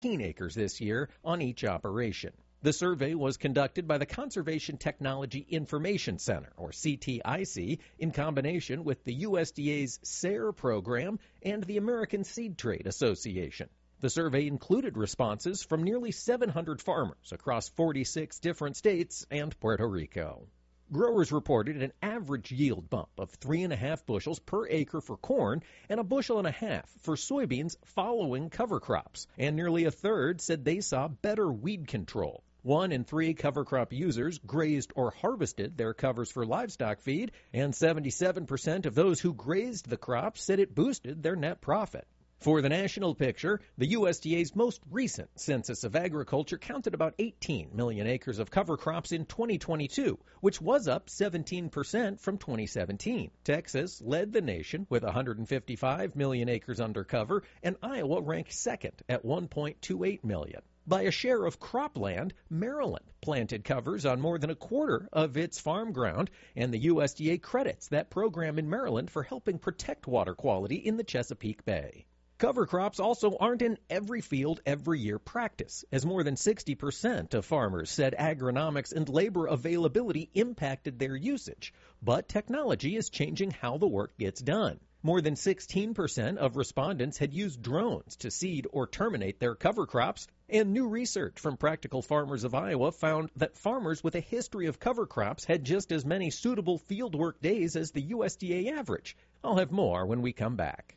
acres this year on each operation. The survey was conducted by the Conservation Technology Information Center, or CTIC, in combination with the USDA's SARE program and the American Seed Trade Association. The survey included responses from nearly 700 farmers across 46 different states and Puerto Rico. Growers reported an average yield bump of 3.5 bushels per acre for corn and 1.5 bushels for soybeans following cover crops, and nearly a third said they saw better weed control. 1 in 3 cover crop users grazed or harvested their covers for livestock feed, and 77% of those who grazed the crop said it boosted their net profit. For the national picture, the USDA's most recent Census of Agriculture counted about 18 million acres of cover crops in 2022, which was up 17% from 2017. Texas led the nation with 155 million acres under cover, and Iowa ranked second at 1.28 million. By a share of cropland, Maryland planted covers on more than a quarter of its farm ground, and the USDA credits that program in Maryland for helping protect water quality in the Chesapeake Bay. Cover crops also aren't in every field every year practice, as more than 60% of farmers said agronomics and labor availability impacted their usage. But technology is changing how the work gets done. More than 16% of respondents had used drones to seed or terminate their cover crops, and new research from Practical Farmers of Iowa found that farmers with a history of cover crops had just as many suitable fieldwork days as the USDA average. I'll have more when we come back.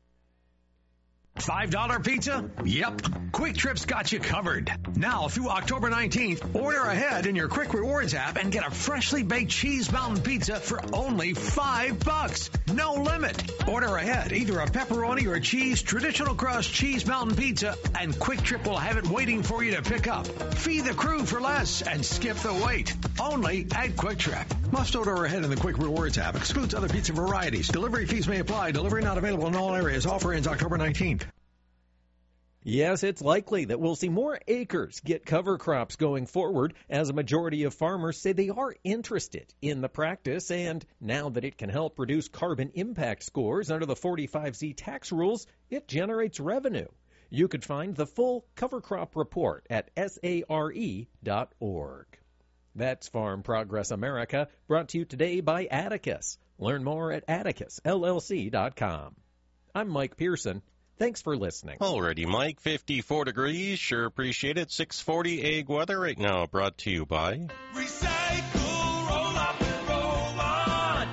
$5 pizza? Yep. Quick Trip's got you covered. Now through October 19th, order ahead in your Quick Rewards app and get a freshly baked Cheese Mountain Pizza for only $5. No limit. Order ahead, either a pepperoni or cheese traditional crust Cheese Mountain Pizza, and Quick Trip will have it waiting for you to pick up. Feed the crew for less and skip the wait. Only at Quick Trip. Must order ahead in the Quick Rewards app. Excludes other pizza varieties. Delivery fees may apply. Delivery not available in all areas. Offer ends October 19th. Yes, it's likely that we'll see more acres get cover crops going forward, as a majority of farmers say they are interested in the practice, and now that it can help reduce carbon impact scores under the 45Z tax rules, it generates revenue. You could find the full cover crop report at SARE.org. That's Farm Progress America, brought to you today by Atticus. Learn more at atticusllc.com. I'm Mike Pearson. Thanks for listening. Alrighty, Mike, 54 degrees. Sure appreciate it. 640 egg weather right now, brought to you by Recycle, roll up and roll on.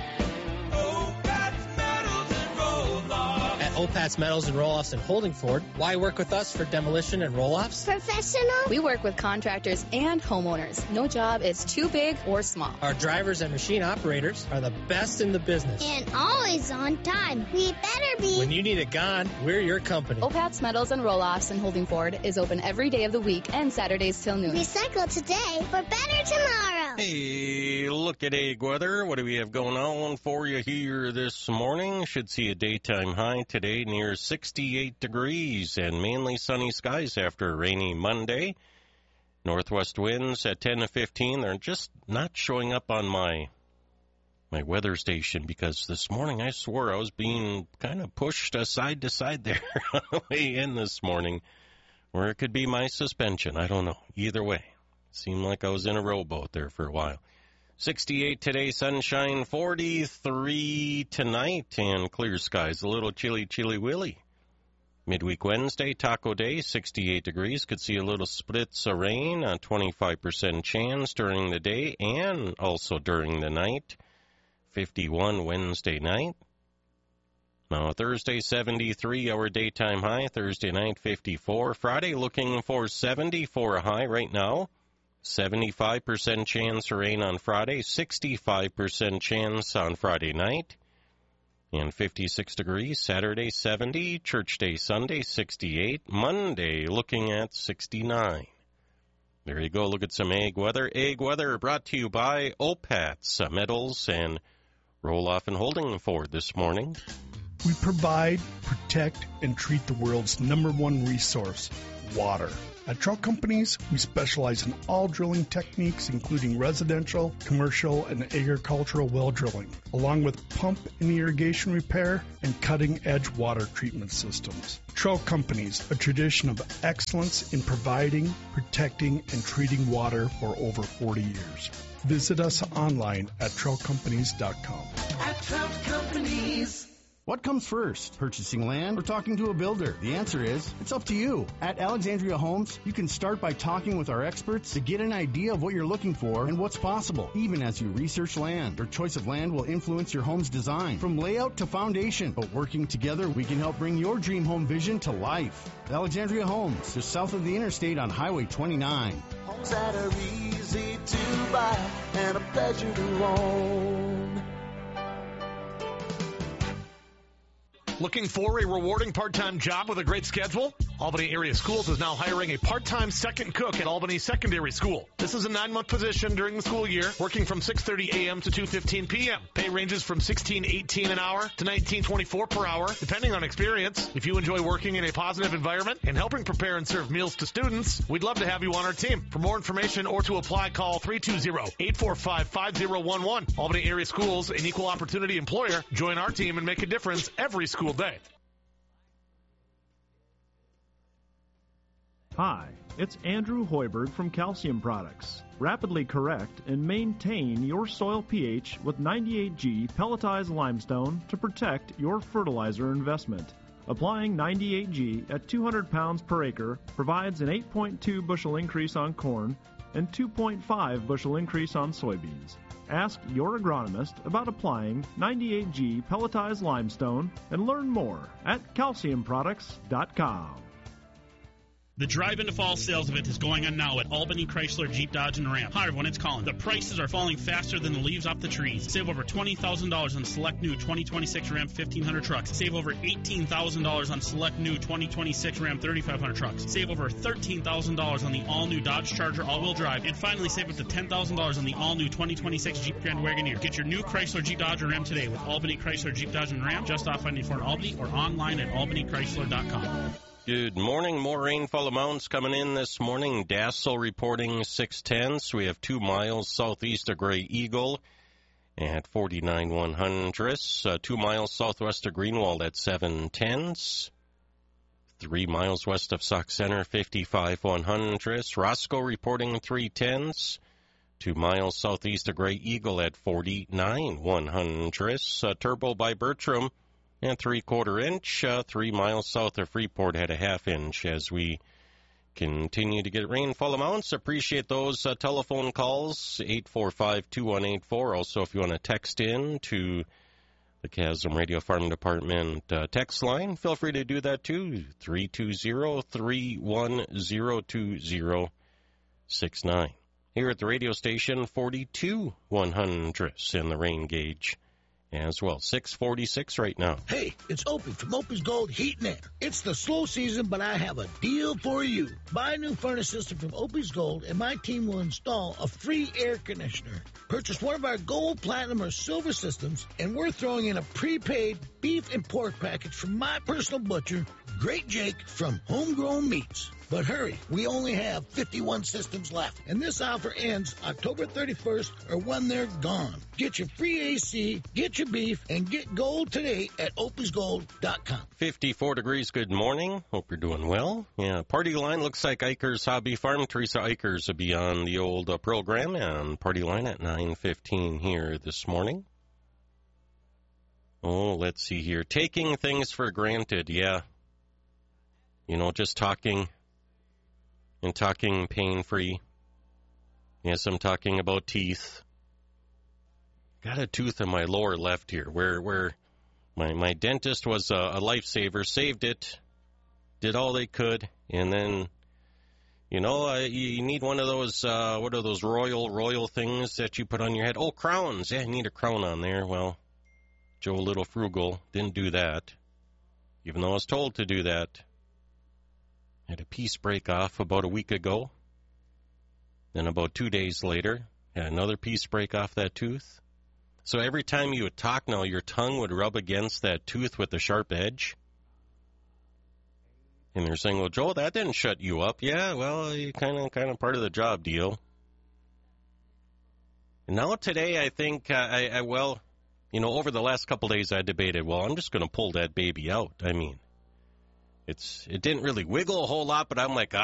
Opats Metals and Roll-Offs. At Opats Metals and Roll-Offs in Holdingford, why work with us for demolition and roll-offs? Professional? We work with contractors and homeowners. No job is too big or small. Our drivers and machine operators are the best in the business. And always on time. We better be. When you need it gone, we're your company. Opats Metals and Roll-Offs in Holdingford is open every day of the week and Saturdays till noon. Recycle today for better tomorrow. Hey, look at egg weather. What do we have going on for you here this morning? Should see a daytime high today near 68 degrees and mainly sunny skies after a rainy Monday. Northwest winds at 10 to 15. They're just not showing up on my weather station, because this morning I swore I was being kind of pushed side to side there on the way in this morning, or it could be my suspension. I don't know. Either way, seemed like I was in a rowboat there for a while. 68 today, sunshine, 43 tonight, and clear skies. A little chilly willy. Midweek Wednesday, taco day, 68 degrees. Could see a little splits of rain, a 25% chance during the day and also during the night. 51 Wednesday night. Now Thursday, 73, our daytime high. Thursday night, 54. Friday, looking for 70 for a high right now. 75% chance of rain on Friday. 65% chance on Friday night. And 56 degrees. Saturday, 70. Church Day, Sunday, 68. Monday, looking at 69. There you go. Look at some egg weather. Egg weather brought to you by Opats Metals and Roll-Off and Holdingford this morning. We provide, protect, and treat the world's #1 resource, water. At Trout Companies, we specialize in all drilling techniques, including residential, commercial, and agricultural well drilling, along with pump and irrigation repair and cutting-edge water treatment systems. Trout Companies, a tradition of excellence in providing, protecting, and treating water for over 40 years. Visit us online at troutcompanies.com. At Trout Companies. What comes first, purchasing land or talking to a builder? The answer is, it's up to you. At Alexandria Homes, you can start by talking with our experts to get an idea of what you're looking for and what's possible. Even as you research land, your choice of land will influence your home's design, from layout to foundation. But working together, we can help bring your dream home vision to life. Alexandria Homes, just south of the interstate on Highway 29. Homes that are easy to buy and a pleasure to own. Looking for a rewarding part-time job with a great schedule? Albany Area Schools is now hiring a part-time second cook at Albany Secondary School. This is a 9-month position during the school year, working from 6:30 a.m. to 2:15 p.m. Pay ranges from $16.18 an hour to $19.24 per hour, depending on experience. If you enjoy working in a positive environment and helping prepare and serve meals to students, we'd love to have you on our team. For more information or to apply, call 320-845-5011. Albany Area Schools, an equal opportunity employer. Join our team and make a difference every school day. Hi, it's Andrew Hoiberg from Calcium Products. Rapidly correct and maintain your soil pH with 98G pelletized limestone to protect your fertilizer investment. Applying 98G at 200 pounds per acre provides an 8.2 bushel increase on corn and 2.5 bushel increase on soybeans. Ask your agronomist about applying 98G pelletized limestone and learn more at calciumproducts.com. The Drive into Fall sales event is going on now at Albany Chrysler Jeep Dodge and Ram. Hi everyone, it's Colin. The prices are falling faster than the leaves off the trees. Save over $20,000 on select new 2026 Ram 1500 trucks. Save over $18,000 on select new 2026 Ram 3500 trucks. Save over $13,000 on the all-new Dodge Charger all-wheel drive. And finally, save up to $10,000 on the all-new 2026 Jeep Grand Wagoneer. Get your new Chrysler Jeep Dodge and Ram today with Albany Chrysler Jeep Dodge and Ram, just off I-94 in Albany, or online at albanychrysler.com. Good morning. More rainfall amounts coming in this morning. Dassel reporting 6/10. We have 2 miles southeast of Gray Eagle at 49/100. 2 miles southwest of Greenwald at 7/10. 3 miles west of Sauk Center, 55/100. Roscoe reporting 3/10. 2 miles southeast of Gray Eagle at 49/100. Turbo by Bertram and 3/4 inch, 3 miles south of Freeport had a 1/2 inch. As we continue to get rainfall amounts, appreciate those telephone calls, 845-2184. Also, if you want to text in to the Chasm Radio Farm Department text line, feel free to do that too, 320-310-2069. Here at the radio station, 42/100 in the rain gauge as well. 646 right now. Hey, it's Opie from Opie's Gold Heat and Air. It's the slow season, but I have a deal for you. Buy a new furnace system from Opie's Gold, and my team will install a free air conditioner. Purchase one of our gold, platinum, or silver systems, and we're throwing in a prepaid beef and pork package from my personal butcher, Great Jake from Homegrown Meats. But hurry, we only have 51 systems left, and this offer ends October 31st or when they're gone. Get your free AC, get your beef, and get gold today at opiesgold.com. 54 degrees, good morning. Hope you're doing well. Yeah, party line looks like Eicher's Hobby Farm. Teresa Eicher's will be on the old program, and party line at 9:15 here this morning. Oh, let's see here. Taking things for granted, yeah. You know, just talking and talking pain-free. Yes, I'm talking about teeth. Got a tooth in my lower left here where my dentist was a lifesaver, saved it, did all they could, and then, you know, you need one of those, what are those royal things that you put on your head? Oh, crowns. Yeah, you need a crown on there. Well, Joe Little Frugal didn't do that, even though I was told to do that. Had a piece break off about a week ago. Then about 2 days later, had another piece break off that tooth. So every time you would talk now, your tongue would rub against that tooth with the sharp edge? And they're saying, well, Joe, that didn't shut you up. Yeah, well, you kind of part of the job deal. And now today, I think, over the last couple days, I debated, well, I'm just going to pull that baby out. I mean, it didn't really wiggle a whole lot, but I'm like,